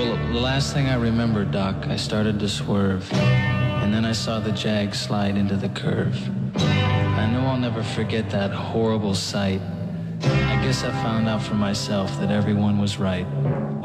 The last thing I remember, Doc, I started to swerve, and then I saw the Jag slide into the curve. I know I'll never forget that horrible sight. I guess I found out for myself that everyone was right.